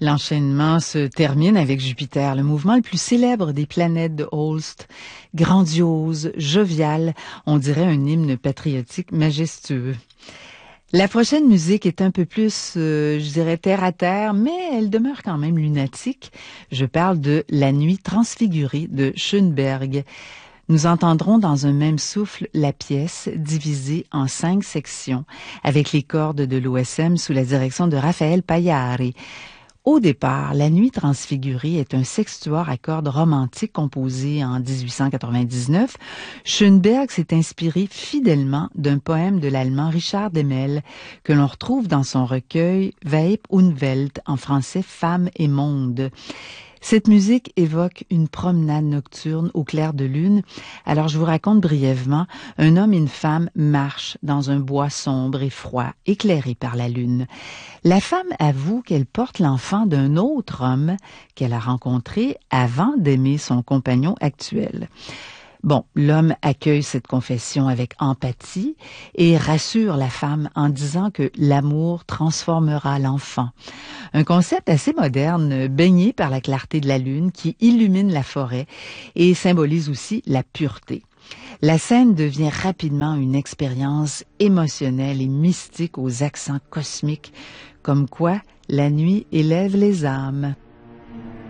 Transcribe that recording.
L'enchaînement se termine avec Jupiter, le mouvement le plus célèbre des planètes de Holst. Grandiose, jovial, on dirait un hymne patriotique majestueux. La prochaine musique est un peu plus, je dirais, terre à terre, mais elle demeure quand même lunatique. Je parle de La Nuit transfigurée de Schoenberg. Nous entendrons dans un même souffle la pièce divisée en 5 sections avec les cordes de l'OSM sous la direction de Raphaël Pagliari. Au départ, La Nuit transfigurée est un sextuor à cordes romantique composé en 1899. Schoenberg s'est inspiré fidèlement d'un poème de l'allemand Richard Demel que l'on retrouve dans son recueil Weib und Welt, en français Femme et monde. Cette musique évoque une promenade nocturne au clair de lune. Alors je vous raconte brièvement, un homme et une femme marchent dans un bois sombre et froid, éclairé par la lune. La femme avoue qu'elle porte l'enfant d'un autre homme qu'elle a rencontré avant d'aimer son compagnon actuel. Bon, l'homme accueille cette confession avec empathie et rassure la femme en disant que l'amour transformera l'enfant. Un concept assez moderne, baigné par la clarté de la lune qui illumine la forêt et symbolise aussi la pureté. La scène devient rapidement une expérience émotionnelle et mystique aux accents cosmiques, comme quoi la nuit élève les âmes.